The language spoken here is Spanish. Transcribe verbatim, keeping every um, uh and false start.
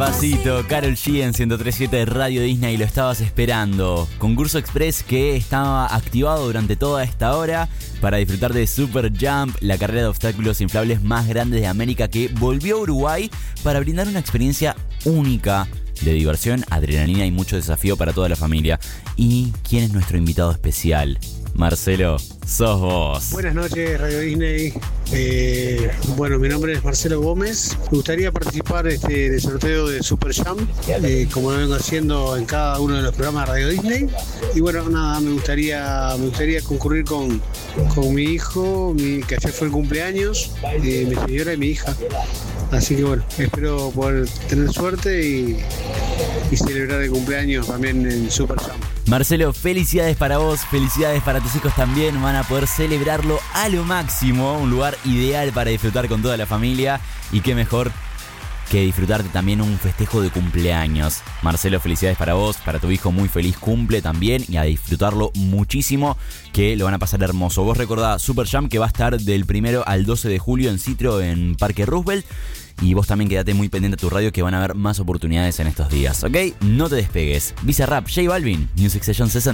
Despacito, Karol G en ciento tres punto siete Radio Disney, lo estabas esperando. Concurso Express que estaba activado durante toda esta hora para disfrutar de Super Jump, la carrera de obstáculos inflables más grande de América, que volvió a Uruguay para brindar una experiencia única de diversión, adrenalina y mucho desafío para toda la familia. ¿Y quién es nuestro invitado especial? Marcelo, sos vos. Buenas noches, Radio Disney. Eh, bueno, mi nombre es Marcelo Gómez. Me gustaría participar este, del sorteo de Super Jump, eh, como lo vengo haciendo en cada uno de los programas de Radio Disney. Y bueno, nada, me gustaría, me gustaría concurrir con, con mi hijo, mi, que ayer fue el cumpleaños, eh, mi señora y mi hija. Así que bueno, espero poder tener suerte y, y celebrar el cumpleaños también en Super Jump. Marcelo, felicidades para vos, felicidades para tus hijos también, van a poder celebrarlo a lo máximo, un lugar ideal para disfrutar con toda la familia, y qué mejor que disfrutarte también un festejo de cumpleaños. Marcelo, felicidades para vos, para tu hijo, muy feliz cumple también, y a disfrutarlo muchísimo, que lo van a pasar hermoso. Vos recordá Super Jump, que va a estar del primero al doce de julio en Citro, en Parque Roosevelt. Y vos también quedate muy pendiente a tu radio, que van a haber más oportunidades en estos días, ¿ok? No te despegues. Bizarrap, J Balvin, Music Session sesenta.